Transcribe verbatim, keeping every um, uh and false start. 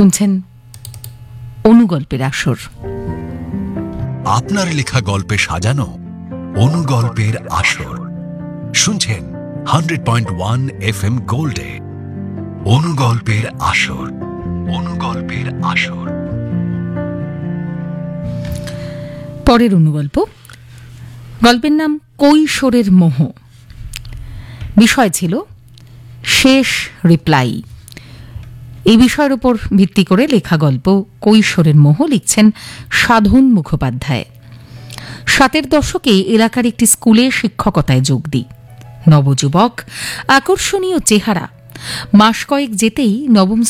শুনছেন অনুগল্পের আসর। আপনার লেখা গল্পে সাজানো অনুগল্পের আসর শুনছেন hundred point one F M গোল্ডে। অনুগল্পের আসর, অনুগল্পের আসর। পরের অনুগল্প, গল্পের নাম কৈশোরের মোহ। বিষয় ছিল শেষ রিপ্লাই। এই বিষয়ের উপর ভিত্তি করে লেখা গল্প কৈশোরের মোহ লিখছেন সাধন মুখোপাধ্যায়। সাতের দশকে এলাকার একটি স্কুলে শিক্ষকতায় যোগ দিই। নবযুবক, আকর্ষণীয় চেহারা। মাস কয়েক যেতেই নবম